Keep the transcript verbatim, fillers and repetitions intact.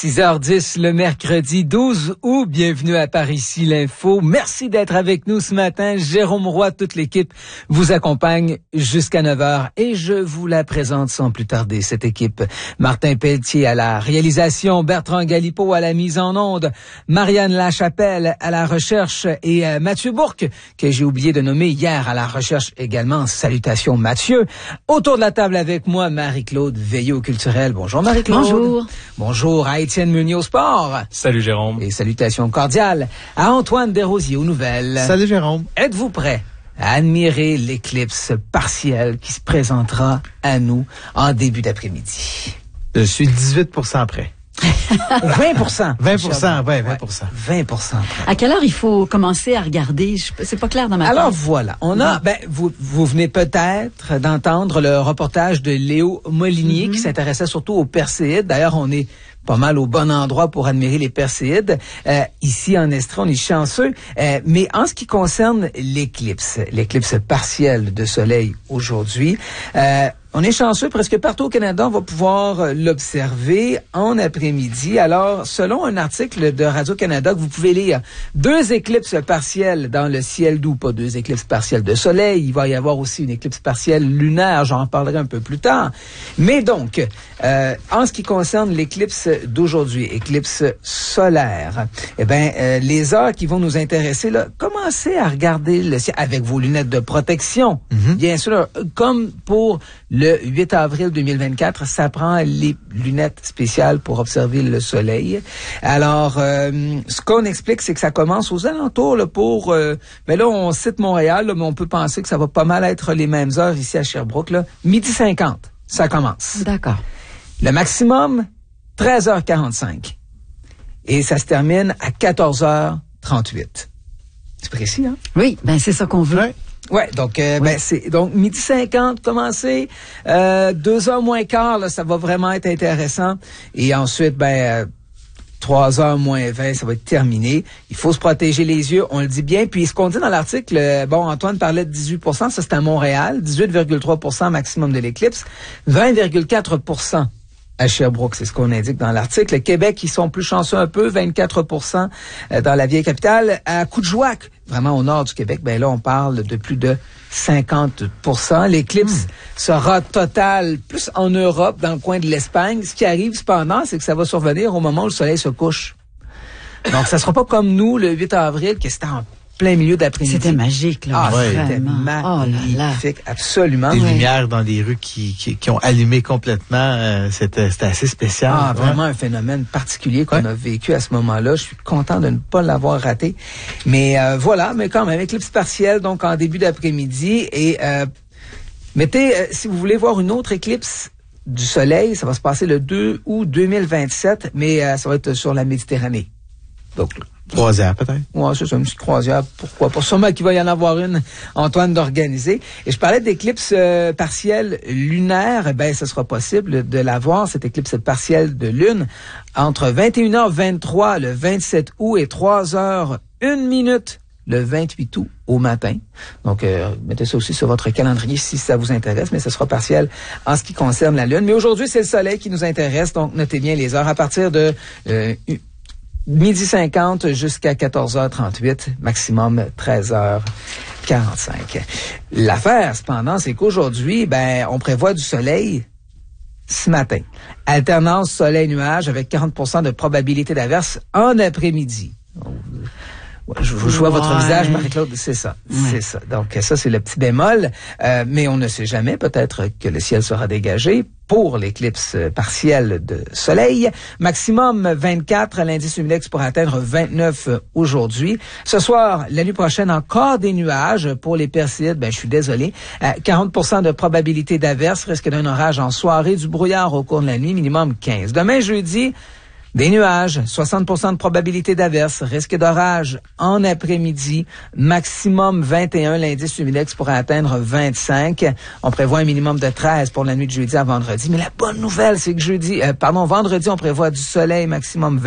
six heures dix le mercredi douze août. Bienvenue à Par ici l'info. Merci d'être avec nous ce matin. Jérôme Roy, toute l'équipe vous accompagne jusqu'à neuf heures et je vous la présente sans plus tarder, cette équipe. Martin Pelletier à la réalisation, Bertrand Galipeau à la mise en onde, Marianne Lachapelle à la recherche et euh, Mathieu Bourque, que j'ai oublié de nommer hier à la recherche également. Salutations Mathieu. Autour de la table avec moi, Marie-Claude Veilleux au culturel. Bonjour Marie-Claude. Bonjour. Bonjour à Étienne Meunier au sport. Salut Jérôme. Et salutations cordiales à Antoine Desrosiers aux nouvelles. Salut Jérôme. Êtes-vous prêt à admirer l'éclipse partielle qui se présentera à nous en début d'après-midi? Je suis dix-huit pour cent prêt. vingt pour cent. vingt pour cent, ouais, vingt pour cent. vingt pour cent prêt. À quelle heure il faut commencer à regarder? Je, c'est pas clair dans ma tête. Alors voilà, on a, ben, vous, vous venez peut-être d'entendre le reportage de Léo Molinier mm-hmm. qui s'intéressait surtout aux Perséides. D'ailleurs, on est pas mal au bon endroit pour admirer les Perséides. Euh, ici, en Estrie, on est chanceux. Euh, mais en ce qui concerne l'éclipse, l'éclipse partielle de soleil aujourd'hui, euh, on est chanceux, presque partout au Canada, on va pouvoir l'observer en après-midi. Alors, selon un article de Radio-Canada que vous pouvez lire, deux éclipses partielles dans le ciel doux, pas deux éclipses partielles de soleil, il va y avoir aussi une éclipse partielle lunaire, j'en parlerai un peu plus tard. Mais donc, euh, en ce qui concerne l'éclipse d'aujourd'hui, éclipse solaire, eh bien, euh, les heures qui vont nous intéresser, là, commencez à regarder le ciel avec vos lunettes de protection, mm-hmm. bien sûr, comme pour le huit avril deux mille vingt-quatre, ça prend les lunettes spéciales pour observer le soleil. Alors, euh, ce qu'on explique, c'est que ça commence aux alentours là, pour... Euh, ben là, on cite Montréal, là, mais on peut penser que ça va pas mal être les mêmes heures ici à Sherbrooke. Là. midi cinquante, ça commence. D'accord. Le maximum, treize heures quarante-cinq. Et ça se termine à quatorze heures trente-huit. C'est précis, hein? Oui, ben c'est ça qu'on veut. Ouais. Ouais, donc euh, oui. ben c'est donc midi cinquante commencé, euh, deux heures moins quart, là, ça va vraiment être intéressant. Et ensuite, ben euh, trois heures moins vingt, ça va être terminé. Il faut se protéger les yeux, on le dit bien. Puis ce qu'on dit dans l'article, euh, bon, Antoine parlait de dix-huit pour cent, ça c'est à Montréal, dix-huit virgule trois pour cent maximum de l'éclicse, vingt virgule quatre pour cent à Sherbrooke, c'est ce qu'on indique dans l'article. Le Québec, ils sont plus chanceux un peu, vingt-quatre pour cent dans la vieille capitale. À Coudjouac, vraiment au nord du Québec, ben là, on parle de plus de cinquante pour cent. L'éclipse mmh. sera totale plus en Europe, dans le coin de l'Espagne. Ce qui arrive cependant, c'est que ça va survenir au moment où le soleil se couche. Donc, ça sera pas comme nous, le huit avril, que c'était en plein milieu d'après-midi. C'était magique, là. Ah, ouais. C'était magnifique, oh là là. Absolument. Des ouais. lumières dans des rues qui, qui, qui ont allumé complètement. Euh, c'était, c'était assez spécial. Ah, ouais. vraiment un phénomène particulier qu'on ouais. a vécu à ce moment-là. Je suis content de ne pas l'avoir raté. Mais euh, voilà, mais quand même, éclipse partielle, donc en début d'après-midi. Et euh, mettez, euh, si vous voulez voir une autre éclipse du soleil, ça va se passer le deux août deux mille vingt-sept, mais euh, ça va être sur la Méditerranée. Donc, croisière, peut-être? Ouais, c'est ça, une petite croisière. Pourquoi pas? Sûrement qu'il va y en avoir une, Antoine, d'organiser. Et je parlais d'éclipse euh, partielle lunaire. Eh ben, ce sera possible de la voir, cette éclipse partielle de lune, entre vingt et une heures vingt-trois le vingt-sept août et trois heures une minute le vingt-huit août au matin. Donc, euh, mettez ça aussi sur votre calendrier si ça vous intéresse, mais ce sera partiel en ce qui concerne la lune. Mais aujourd'hui, c'est le soleil qui nous intéresse, donc notez bien les heures à partir de... Euh, midi cinquante jusqu'à quatorze heures trente-huit, maximum treize heures quarante-cinq. L'affaire, cependant, c'est qu'aujourd'hui, ben, on prévoit du soleil ce matin. Alternance soleil-nuage avec quarante pour cent de probabilité d'averse en après-midi. Je, je vois ouais. votre visage, Marie-Claude, c'est ça, ouais. c'est ça. Donc ça, c'est le petit bémol, euh, mais on ne sait jamais, peut-être que le ciel sera dégagé pour l'éclipse partielle de soleil. Maximum vingt-quatre, l'indice humidex pour atteindre vingt-neuf aujourd'hui. Ce soir, la nuit prochaine, encore des nuages pour les Perséides. Ben, je suis désolé. Euh, quarante pour cent de probabilité d'averse, risque d'un orage en soirée, du brouillard au cours de la nuit, minimum quinze. Demain, jeudi, des nuages, soixante pour cent de probabilité d'averse, risque d'orage en après-midi, maximum vingt et un, l'indice humidex pourrait atteindre vingt-cinq. On prévoit un minimum de treize pour la nuit de jeudi à vendredi. Mais la bonne nouvelle, c'est que jeudi, euh, pardon, vendredi, on prévoit du soleil, maximum vingt.